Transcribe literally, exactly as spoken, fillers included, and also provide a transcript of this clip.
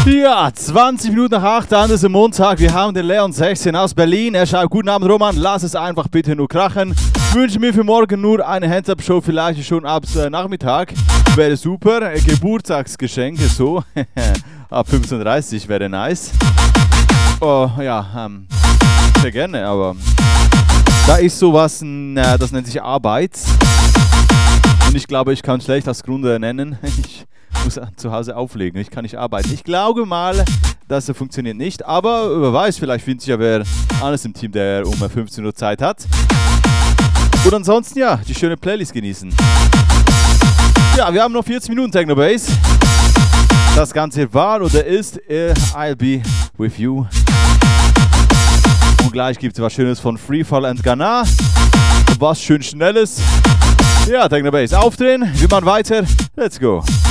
Ja, zwanzig Minuten nach acht an diesem Montag. Wir haben den Leon sechzehn aus Berlin. Er schreibt, guten Abend Roman, lass es einfach bitte nur krachen. Ich wünsche mir für morgen nur eine Hands-Up-Show, vielleicht schon ab äh, Nachmittag. Wäre super. Äh, Geburtstagsgeschenke, so. Ab fünfzehn Uhr dreißig wäre nice. Oh, ja, ähm, sehr gerne, aber da ist sowas, äh, das nennt sich Arbeit. Und ich glaube, ich kann schlecht als Grund nennen. Ich muss zu Hause auflegen, ich kann nicht arbeiten. Ich glaube mal, das funktioniert nicht, aber wer weiß, vielleicht findet sich ja wer anderes im Team, der um fünfzehn Uhr Zeit hat. Und ansonsten, ja, die schöne Playlist genießen. Ja, wir haben noch vierzig Minuten Techno Bass. Das Ganze war oder ist uh, I'll Be With You. Und gleich gibt es was Schönes von Freefall and Ghana. Was schön Schnelles. Ja, Techno Bass aufdrehen, wir machen weiter. Let's go.